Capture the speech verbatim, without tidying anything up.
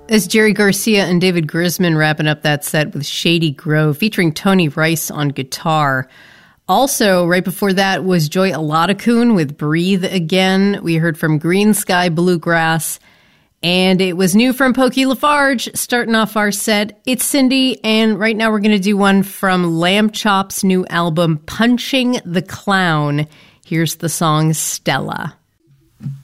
As Jerry Garcia and David Grisman wrapping up that set with Shady Grove, featuring Tony Rice on guitar. Also, right before that was Joy Aladakun with Breathe Again. We heard from Green Sky Bluegrass. And it was new from Pokey Lafarge, starting off our set. It's Cindy, and right now we're going to do one from Lamb Chop's new album, Punching the Clown. Here's the song Stella.